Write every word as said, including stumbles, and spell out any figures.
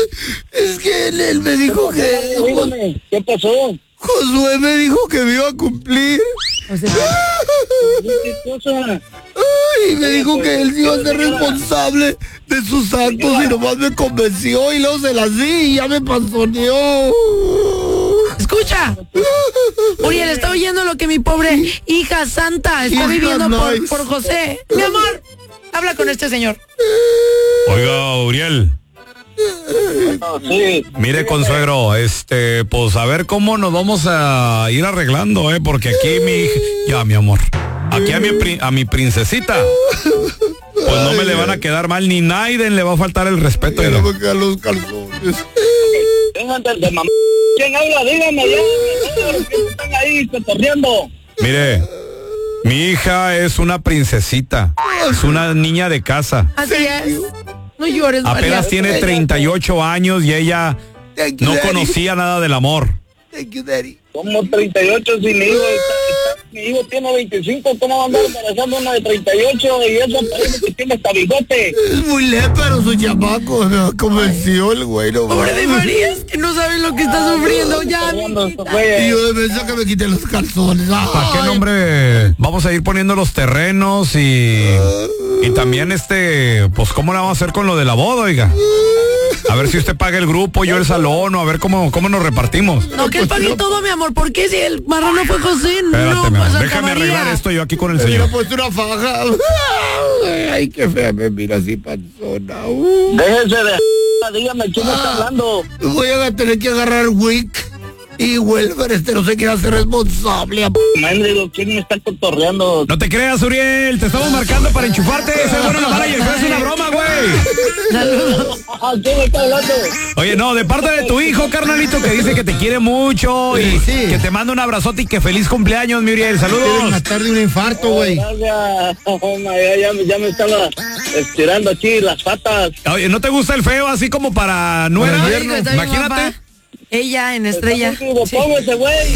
Es que él, él me dijo que... Dígame, ¿qué pasó? Josué me dijo que me iba a cumplir. O sea, ¿Qué cosa? Ay, me dijo que él iba a ser responsable de sus actos y nomás me convenció y luego se las di y ya me panzoneó. escucha. Uriel, está oyendo lo que mi pobre hija santa está Hija viviendo por, nice. por José. Mi amor, habla con este señor. Oiga, Uriel. No, sí. Mire, consuegro, este, pues a ver cómo nos vamos a ir arreglando, eh, porque aquí mi, ya, mi amor, aquí a mi, pri- a mi princesita, pues no me le van a quedar mal ni Naiden le va a faltar el respeto. Ya Mira. no me quedan los calzones. Vengan de mamá. ¿Quién habla? Dígame ya. ¿Quién están ahí cotorreando? Mire, mi hija es una princesita, es una niña de casa, Así es. No llores, María. apenas tiene treinta y ocho años y ella Thank you, no Daddy. conocía nada del amor. Thank you, Daddy. Como treinta y ocho si mi hijo está, está- mi hijo tiene veinticinco, ¿cómo va a andar embarazando una de treinta y ocho y esa parece que tiene hasta bigote? Es muy lépero su chamaco. Me convenció el güey, no Pobre de mames. María, es que no sabe lo que está sufriendo ya. Cotorreando estos mijita. Y güeyes. yo de pensar que me quité los calzones. ¿Para qué Ay. nombre? Vamos a ir poniendo los terrenos y y también este, pues cómo la vamos a hacer con lo de la boda, oiga. A ver si usted paga el grupo, yo el salón, o a ver cómo, cómo nos repartimos. No, que él pague todo, mi amor. ¿Por qué si el marrano fue José? Espérate, No, mi pues amor, Santa déjame María. arreglar esto yo aquí con el Me hubiera señor. puesto una faja. Ay, qué fea me mira así panzona. Uh. Déjense de dígame quién está hablando. Voy a tener que agarrar Wick y Welfer, este no se quiere hacer responsable. Mendigo, ¿quién me está cotorreando? No te creas, Uriel, te estamos marcando para enchufarte. Ese bueno la mala y el feo es una broma, güey. Saludos. Ah, ¿quién me está hablando? Oye, no, de parte de tu hijo, carnalito, que dice que te quiere mucho y Sí. que te manda un abrazote y que feliz cumpleaños, mi Uriel. Quieren Saludos. matar de un infarto, güey. Gracias. Oh, my God, ya, me- ya me estaba estirando aquí las patas. Oye, ¿no te gusta el feo así como para nuera? Ay, hijo, está bien Imagínate. guapa. Ella en estrella. Está contigo, póngase, güey.